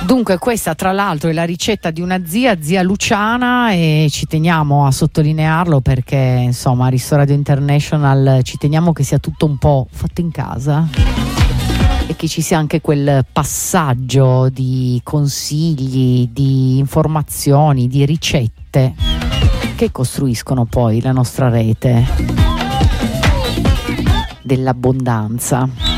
Dunque questa tra l'altro è la ricetta di una zia Luciana, e ci teniamo a sottolinearlo perché insomma a Ristoradio International ci teniamo che sia tutto un po' fatto in casa e che ci sia anche quel passaggio di consigli, di informazioni, di ricette che costruiscono poi la nostra rete dell'abbondanza.